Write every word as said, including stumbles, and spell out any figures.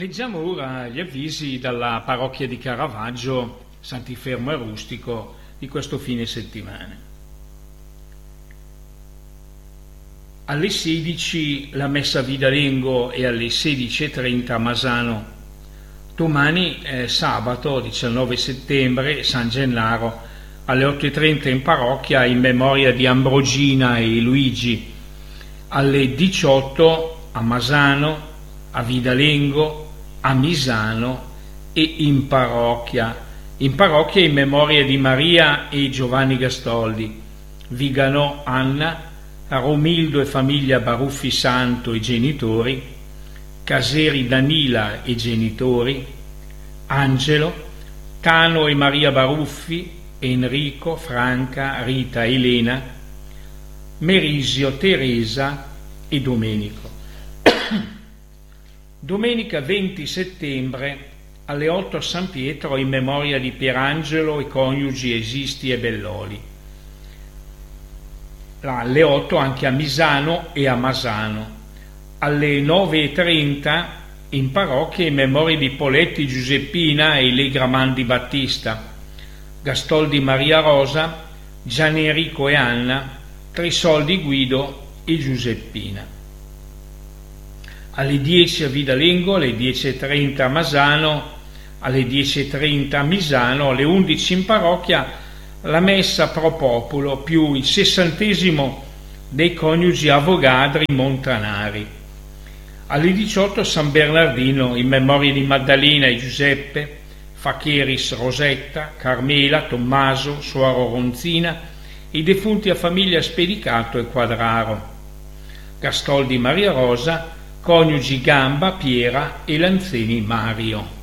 Leggiamo ora gli avvisi dalla parrocchia di Caravaggio, Sant'Infermo e Rustico, di questo fine settimana. Alle sedici la messa a Vidalengo e alle sedici e trenta a Masano. Domani, eh, sabato diciannove settembre, San Gennaro, alle otto e trenta in parrocchia in memoria di Ambrogina e Luigi. Alle diciotto a Masano, a Vidalengo, a Misano e in parrocchia. In parrocchia in memoria di Maria e Giovanni Gastoldi, Viganò Anna, Romildo e famiglia Baruffi Santo e genitori, Caseri Danila e genitori, Angelo, Tano e Maria Baruffi, Enrico, Franca, Rita, Elena, Merisio, Teresa e Domenico. Domenica venti settembre alle otto a San Pietro in memoria di Pierangelo e coniugi Esisti e Belloli. Alle otto anche a Misano e a Masano. Alle nove e trenta in parrocchia in memoria di Poletti Giuseppina e Legramandi Battista, Gastoldi Maria Rosa, Gianenrico e Anna, Trisoldi Guido e Giuseppina. Alle dieci a Vidalengo, alle dieci e trenta a Masano, alle dieci e trenta a Misano, alle undici in parrocchia la messa pro popolo più il sessantesimo dei coniugi Avogadri Montanari. Alle diciotto San Bernardino in memoria di Maddalena e Giuseppe, Facheris Rosetta, Carmela, Tommaso, Suoro Ronzina, i defunti a famiglia Spedicato e Quadraro. Gastoldi Maria Rosa, coniugi Gamba, Piera e Lanzeni Mario.